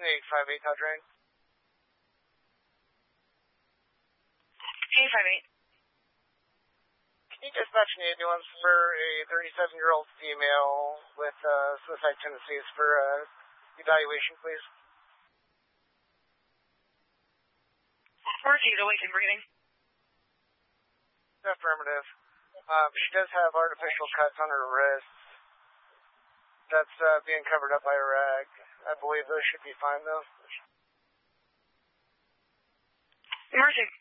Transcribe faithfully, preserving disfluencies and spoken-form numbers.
eight five eight, Todd Drain. eight five eight. Can you dispatch an ambulance for a thirty-seven-year-old female with uh, suicide tendencies for uh, evaluation, please? Marquis, awake and breathing. Affirmative. Um, she does have artificial cuts on her wrists. That's uh, being covered up by a rag. I believe those should be fine, though. Mercy.